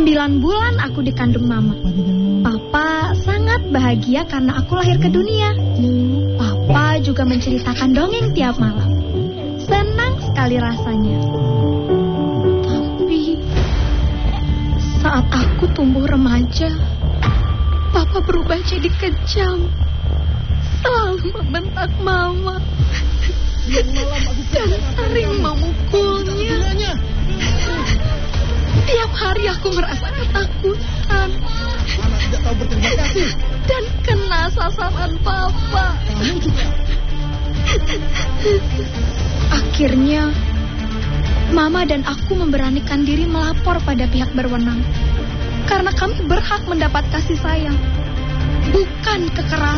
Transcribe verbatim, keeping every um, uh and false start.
Sembilan bulan aku dikandung mama. Papa sangat bahagia karena aku lahir ke dunia. Papa juga menceritakan dongeng tiap malam. Senang sekali rasanya. Tapi saat aku tumbuh remaja, Papa berubah jadi kejam. Selalu membentak mama dan sering memukulnya. Tiap hari aku merasa ketakutan dan kena sasaran Papa. Akhirnya Mama dan aku memberanikan diri melapor pada pihak berwenang, karena kami berhak mendapat kasih sayang, bukan kekerasan.